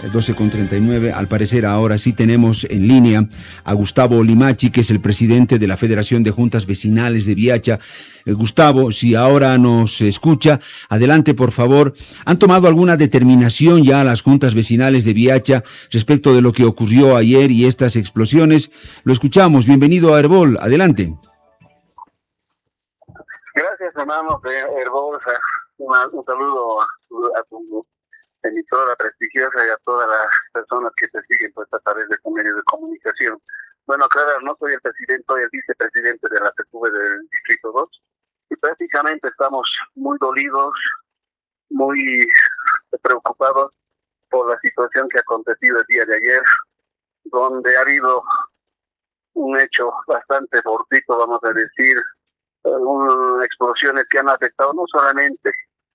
12:39. Al parecer ahora sí tenemos en línea a Gustavo Limachi, que es el presidente de la Federación de Juntas Vecinales de Viacha. Gustavo, si ahora nos escucha, adelante por favor. ¿Han tomado alguna determinación ya las juntas vecinales de Viacha respecto de lo que ocurrió ayer y estas explosiones? Lo escuchamos. Bienvenido a Herbol. Adelante. Gracias, hermano de Herbol. Un saludo a tu emisora prestigiosa y a todas las personas que te siguen pues, a través de estos medios de comunicación. Bueno, claro, no soy el presidente, soy el vicepresidente de la FECUVE del Distrito 2 y prácticamente estamos muy dolidos, muy preocupados por la situación que ha acontecido el día de ayer, donde ha habido un hecho bastante fortuito, vamos a decir, explosiones que han afectado no solamente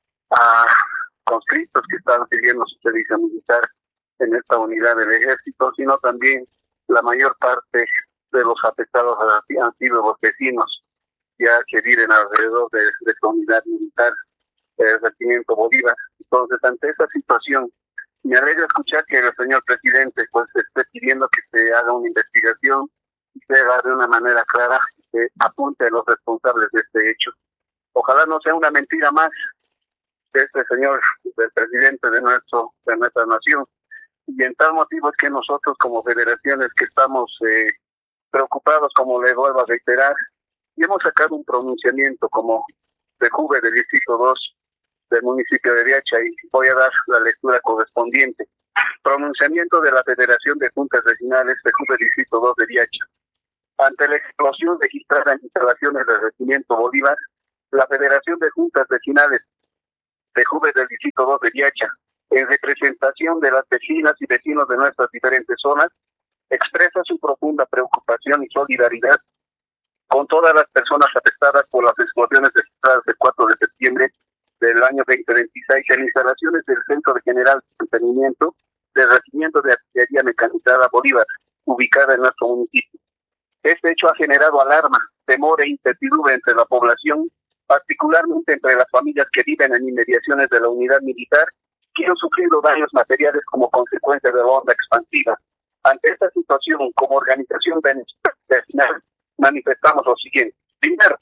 a conscriptos que están sirviendo su servicio militar en esta unidad del ejército, sino también la mayor parte de los afectados han sido los vecinos ya que viven alrededor de esta unidad militar, el regimiento Bolívar. Entonces, ante esta situación, me alegra escuchar que el señor presidente pues esté pidiendo que se haga una investigación y se haga de una manera clara y se apunte a los responsables de este hecho. Ojalá no sea una mentira más de este señor, del presidente de nuestra nación. Y en tal motivo es que nosotros como federaciones que estamos preocupados, como le vuelvo a reiterar, y hemos sacado un pronunciamiento como FECUVE del Distrito 2 del municipio de Viacha, y voy a dar la lectura correspondiente. Pronunciamiento de la Federación de Juntas Vecinales FECUVE Distrito 2 de Viacha. Ante la explosión registrada en instalaciones del regimiento Bolívar, la Federación de Juntas Vecinales FECUVE del Distrito 2 de Viacha, en representación de las vecinas y vecinos de nuestras diferentes zonas, expresa su profunda preocupación y solidaridad con todas las personas afectadas por las explosiones registradas el 4 de septiembre del año 2026 en instalaciones del Centro de General de Mantenimiento del Regimiento de Artillería Mecanizada Bolívar, ubicada en nuestro municipio. Este hecho ha generado alarma, temor e incertidumbre entre la población, particularmente entre las familias que viven en inmediaciones de la unidad militar, que han sufrido daños materiales como consecuencia de la onda expansiva. Ante esta situación, como organización vecinal, manifestamos lo siguiente. Primero,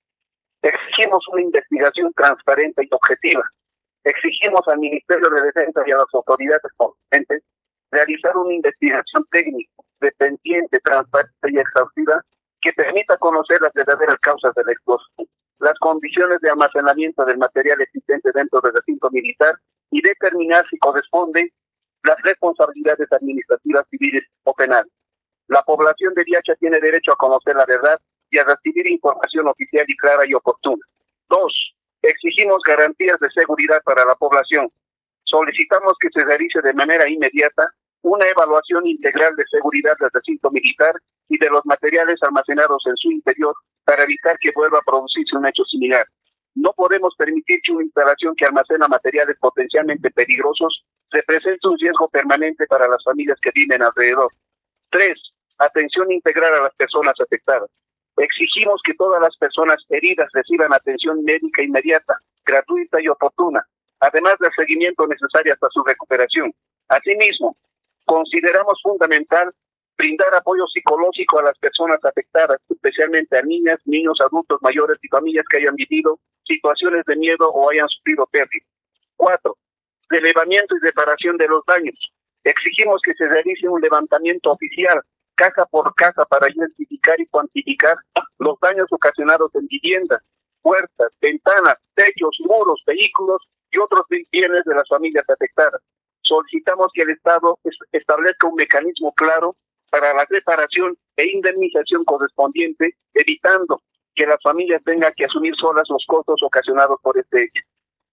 exigimos una investigación transparente y objetiva. Exigimos al Ministerio de Defensa y a las autoridades competentes realizar una investigación técnica, dependiente, transparente y exhaustiva que permita conocer las verdaderas causas de la explosión, las condiciones de almacenamiento del material existente dentro del recinto militar y determinar si corresponden las responsabilidades administrativas, civiles o penales. La población de Viacha tiene derecho a conocer la verdad y a recibir información oficial y clara y oportuna. 2. Exigimos garantías de seguridad para la población. Solicitamos que se realice de manera inmediata una evaluación integral de seguridad del recinto militar y de los materiales almacenados en su interior para evitar que vuelva a producirse un hecho similar. No podemos permitir que una instalación que almacena materiales potencialmente peligrosos represente un riesgo permanente para las familias que viven alrededor. 3. Atención integral a las personas afectadas. Exigimos que todas las personas heridas reciban atención médica inmediata, gratuita y oportuna, además del seguimiento necesario hasta su recuperación. Asimismo, consideramos fundamental brindar apoyo psicológico a las personas afectadas, especialmente a niñas, niños, adultos mayores y familias que hayan vivido situaciones de miedo o hayan sufrido pérdidas. 4. Relevamiento y reparación de los daños. Exigimos que se realice un levantamiento oficial, casa por casa, para identificar y cuantificar los daños ocasionados en viviendas, puertas, ventanas, techos, muros, vehículos y otros bienes de las familias afectadas. Solicitamos que el Estado establezca un mecanismo claro para la reparación e indemnización correspondiente, evitando que las familias tengan que asumir solas los costos ocasionados por este hecho.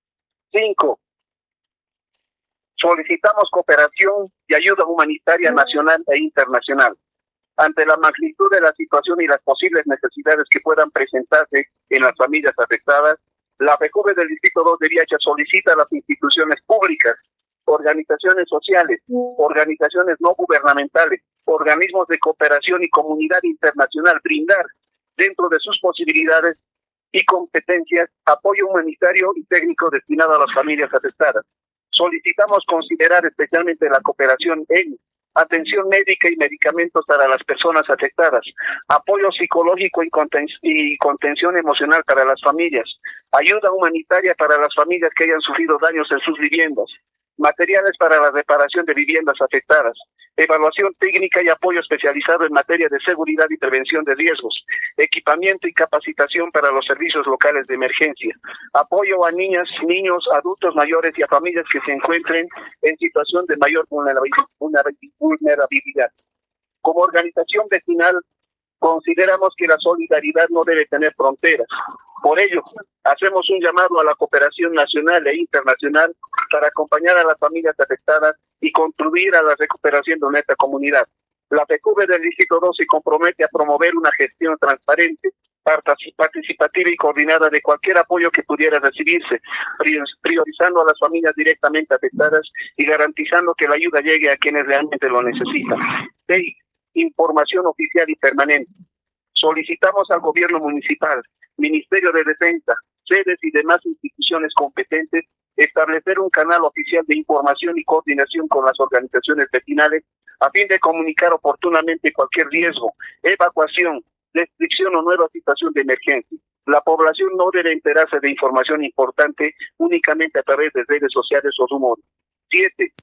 5. Solicitamos cooperación y ayuda humanitaria nacional e internacional. Ante la magnitud de la situación y las posibles necesidades que puedan presentarse en las familias afectadas, la FECUVE del Distrito 2 de Viacha solicita a las instituciones públicas, organizaciones sociales, organizaciones no gubernamentales, organismos de cooperación y comunidad internacional brindar, dentro de sus posibilidades y competencias, apoyo humanitario y técnico destinado a las familias afectadas. Solicitamos considerar especialmente la cooperación en atención médica y medicamentos para las personas afectadas, apoyo psicológico y contención emocional para las familias, ayuda humanitaria para las familias que hayan sufrido daños en sus viviendas, materiales para la reparación de viviendas afectadas, evaluación técnica y apoyo especializado en materia de seguridad y prevención de riesgos, equipamiento y capacitación para los servicios locales de emergencia, apoyo a niñas, niños, adultos mayores y a familias que se encuentren en situación de mayor vulnerabilidad. Como organización vecinal, consideramos que la solidaridad no debe tener fronteras. Por ello, hacemos un llamado a la cooperación nacional e internacional para acompañar a las familias afectadas y contribuir a la recuperación de nuestra comunidad. La FECUBE del Distrito 2 se compromete a promover una gestión transparente, participativa y coordinada de cualquier apoyo que pudiera recibirse, priorizando a las familias directamente afectadas y garantizando que la ayuda llegue a quienes realmente lo necesitan. 6. Información oficial y permanente. Solicitamos al gobierno municipal, Ministerio de Defensa, sedes y demás instituciones competentes establecer un canal oficial de información y coordinación con las organizaciones vecinales a fin de comunicar oportunamente cualquier riesgo, evacuación, restricción o nueva situación de emergencia. La población no debe enterarse de información importante únicamente a través de redes sociales o rumores. 7.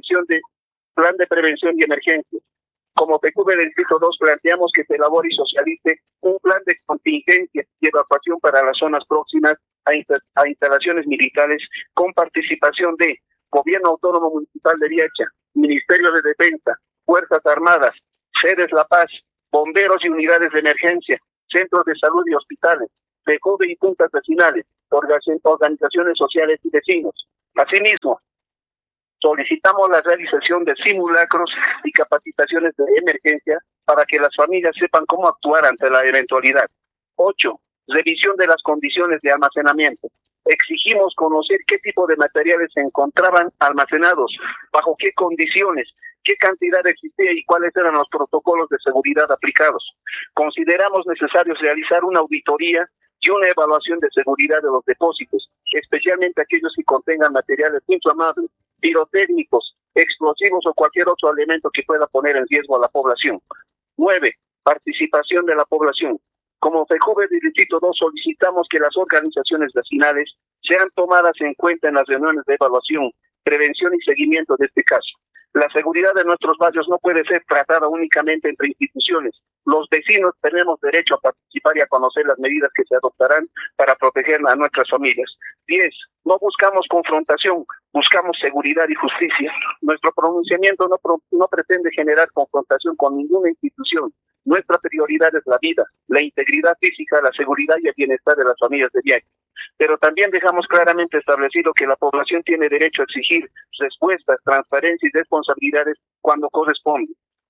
Plan de prevención y emergencia. Como FECUBE del Distrito 2 planteamos que se elabore y socialice un plan de contingencia y evacuación para las zonas próximas a instalaciones militares con participación de Gobierno Autónomo Municipal de Viacha, Ministerio de Defensa, Fuerzas Armadas, Sedes La Paz, bomberos y unidades de emergencia, centros de salud y hospitales, FECUBE y juntas vecinales, organizaciones sociales y vecinos. Asimismo, solicitamos la realización de simulacros y capacitaciones de emergencia para que las familias sepan cómo actuar ante la eventualidad. 8. Revisión de las condiciones de almacenamiento. Exigimos conocer qué tipo de materiales se encontraban almacenados, bajo qué condiciones, qué cantidad existía y cuáles eran los protocolos de seguridad aplicados. Consideramos necesario realizar una auditoría y una evaluación de seguridad de los depósitos, especialmente aquellos que contengan materiales inflamables, pirotécnicos, explosivos o cualquier otro elemento que pueda poner en riesgo a la población. 9. Participación de la población. Como FECUBE del Distrito 2 solicitamos que las organizaciones vecinales sean tomadas en cuenta en las reuniones de evaluación, prevención y seguimiento de este caso. La seguridad de nuestros barrios no puede ser tratada únicamente entre instituciones. Los vecinos tenemos derecho a participar y a conocer las medidas que se adoptarán para proteger a nuestras familias. 10. No buscamos confrontación, buscamos seguridad y justicia. Nuestro pronunciamiento no pretende generar confrontación con ninguna institución. Nuestra prioridad es la vida, la integridad física, la seguridad y el bienestar de las familias de Viacha. Pero también dejamos claramente establecido que la población tiene derecho a exigir respuestas, transparencia y responsabilidades cuando corresponde.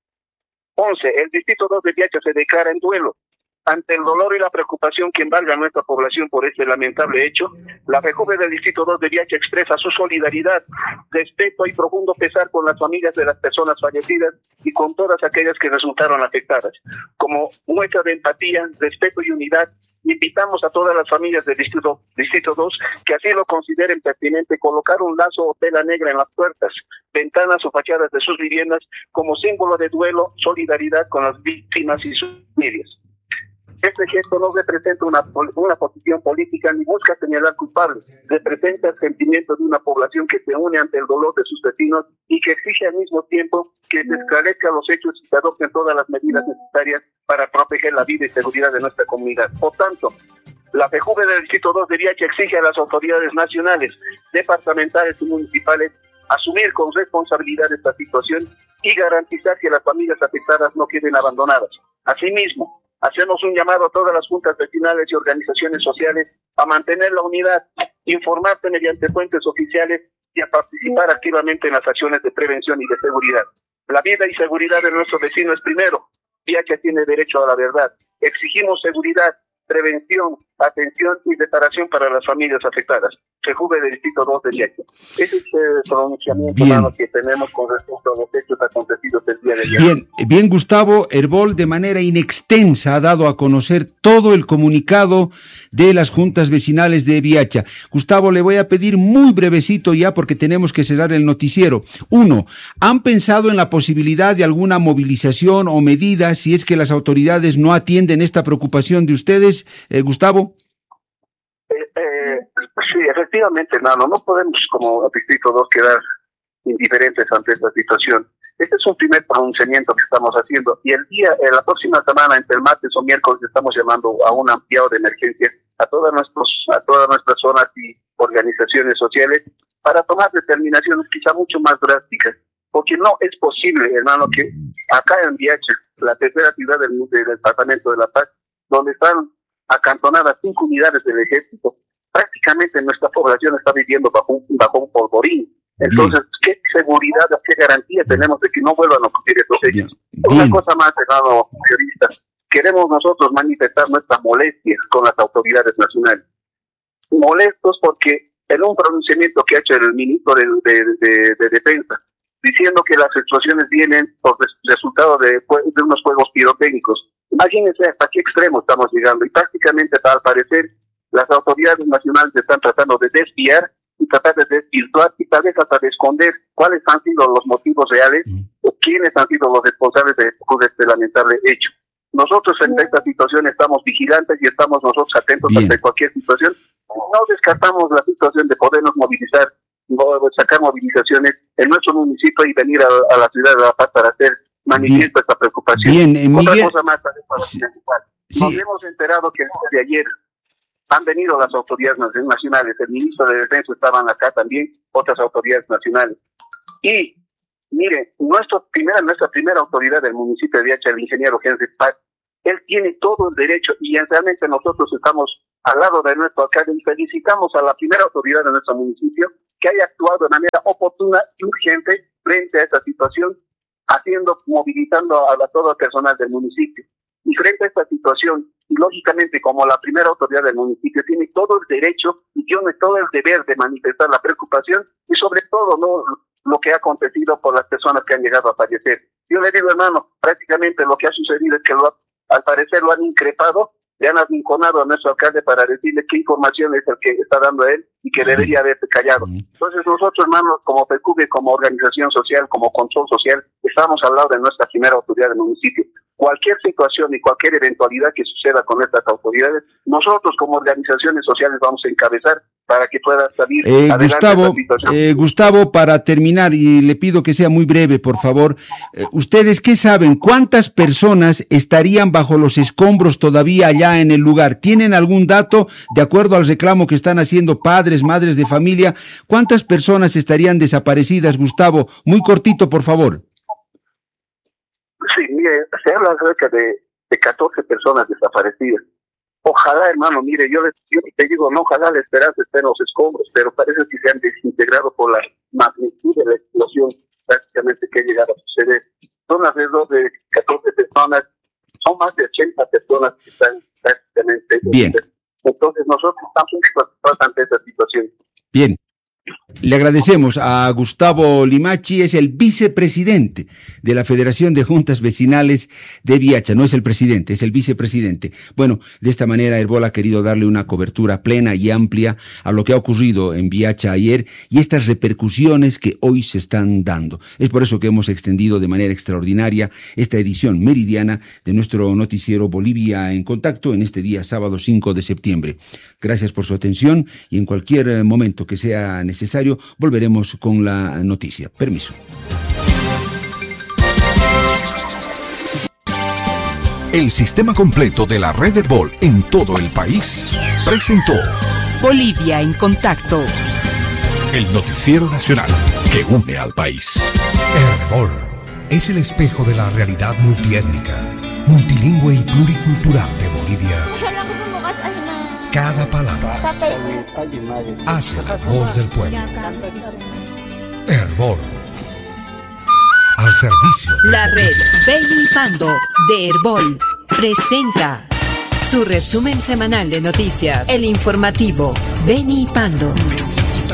11. El Distrito 2 de Viacha se declara en duelo. Ante el dolor y la preocupación que embarga a nuestra población por este lamentable hecho, la FECUBE del Distrito 2 de Viacha expresa su solidaridad, respeto y profundo pesar con las familias de las personas fallecidas y con todas aquellas que resultaron afectadas. Como muestra de empatía, respeto y unidad, invitamos a todas las familias del Distrito 2 que así lo consideren pertinente colocar un lazo o tela negra en las puertas, ventanas o fachadas de sus viviendas como símbolo de duelo, solidaridad con las víctimas y sus familias. Este gesto no representa una posición política ni busca señalar culpables, representa el sentimiento de una población que se une ante el dolor de sus vecinos y que exige al mismo tiempo que se esclarezcan los hechos y se adopten todas las medidas necesarias para proteger la vida y seguridad de nuestra comunidad. Por tanto, la FECUBE del Distrito 2 de Viacha exige a las autoridades nacionales, departamentales y municipales asumir con responsabilidad esta situación y garantizar que las familias afectadas no queden abandonadas. Asimismo, hacemos un llamado a todas las juntas vecinales y organizaciones sociales a mantener la unidad, informarse mediante fuentes oficiales y a participar activamente en las acciones de prevención y de seguridad. La vida y seguridad de nuestro vecino es primero. Viacha tiene derecho a la verdad. Exigimos seguridad, prevención, atención y reparación para las familias afectadas. FEJUVE del Distrito 2 de Viacha. Ese es el pronunciamiento que tenemos con respecto a los hechos acontecidos el día de ayer. Bien, Gustavo, Herbol de manera inextensa ha dado a conocer todo el comunicado de las juntas vecinales de Viacha. Gustavo, le voy a pedir muy brevecito ya porque tenemos que cerrar el noticiero. 1. ¿Han pensado en la posibilidad de alguna movilización o medida si es que las autoridades no atienden esta preocupación de ustedes, Gustavo? Sí, efectivamente, hermano, no podemos como Distrito 2 quedar indiferentes ante esta situación. Este es un primer pronunciamiento que estamos haciendo y la próxima semana, entre el martes o miércoles, estamos llamando a un ampliado de emergencia a todas nuestras zonas y organizaciones sociales para tomar determinaciones quizá mucho más drásticas, porque no es posible, hermano, que acá en Viacha, la tercera ciudad del departamento de La Paz, donde están acantonadas 5 unidades del ejército, prácticamente nuestra población está viviendo bajo un polvorín. Entonces, ¿qué seguridad, qué garantía tenemos de que no vuelvan a ocurrir estos hechos? Una cosa más, hermano periodista, queremos nosotros manifestar nuestra molestia con las autoridades nacionales. Molestos porque en un pronunciamiento que ha hecho el ministro de Defensa, diciendo que las explosiones vienen por resultado de unos fuegos pirotécnicos. Imagínense hasta qué extremo estamos llegando y prácticamente, al parecer, las autoridades nacionales están tratando de desviar y tratar de desvirtuar y tal vez hasta de esconder cuáles han sido los motivos reales o quiénes han sido los responsables de este lamentable hecho. Nosotros en esta situación estamos vigilantes y estamos nosotros atentos ante cualquier situación. No descartamos la situación de podernos movilizar, sacar movilizaciones en nuestro municipio y venir a la ciudad de La Paz para hacer manifiesto esta preocupación. Otra cosa más también para principal. Nos hemos enterado que el día de ayer han venido las autoridades nacionales, el ministro de Defensa estaban acá también, otras autoridades nacionales. Y, mire, nuestra primera autoridad del municipio de Viacha, el ingeniero Henry Paz, él tiene todo el derecho y realmente nosotros estamos al lado de nuestro alcalde y felicitamos a la primera autoridad de nuestro municipio que haya actuado de manera oportuna y urgente frente a esta situación, movilizando a todo el personal del municipio. Y frente a esta situación, y lógicamente como la primera autoridad del municipio tiene todo el derecho y tiene todo el deber de manifestar la preocupación y sobre todo lo que ha acontecido por las personas que han llegado a fallecer. Yo le digo, hermano, prácticamente lo que ha sucedido es que al parecer lo han increpado, le han arrinconado a nuestro alcalde para decirle qué información es el que está dando él y que debería haberse callado. Entonces nosotros, hermanos, como FEJUVE, como organización social, como control social, estamos al lado de nuestra primera autoridad del municipio. Cualquier situación y cualquier eventualidad que suceda con estas autoridades, nosotros como organizaciones sociales vamos a encabezar para que pueda salir adelante esta situación. Gustavo, para terminar, y le pido que sea muy breve, por favor, ¿ustedes qué saben? ¿Cuántas personas estarían bajo los escombros todavía allá en el lugar? ¿Tienen algún dato, de acuerdo al reclamo que están haciendo padres, madres de familia? ¿Cuántas personas estarían desaparecidas, Gustavo? Muy cortito, por favor. Sí, mire, se habla acerca de 14 personas desaparecidas. Ojalá, hermano, mire, yo te digo, no, ojalá la esperanza esté en los escombros, pero parece que se han desintegrado por la magnitud de la explosión prácticamente que ha llegado a suceder. Son alrededor de 14 personas, son más de 80 personas que están prácticamente. Bien. Entonces nosotros estamos muy preocupados ante esta situación. Bien. Le agradecemos a Gustavo Limachi, es el vicepresidente de la Federación de Juntas Vecinales de Viacha, no es el presidente, es el vicepresidente. Bueno, de esta manera Herbol ha querido darle una cobertura plena y amplia a lo que ha ocurrido en Viacha ayer y estas repercusiones que hoy se están dando. Es por eso que hemos extendido de manera extraordinaria esta edición meridiana de nuestro noticiero Bolivia en Contacto en este día sábado 5 de septiembre. Gracias por su atención y en cualquier momento que sea necesario volveremos con la noticia. Permiso. El sistema completo de la red Herbol en todo el país presentó Bolivia en Contacto, el noticiero nacional que une al país. Herbol es el espejo de la realidad multiétnica, multilingüe y pluricultural de Bolivia. Cada palabra hace la voz del pueblo. Herbol. Al servicio. La red Belly Pando de Herbol presenta Su resumen semanal de noticias. El informativo Beni Pando.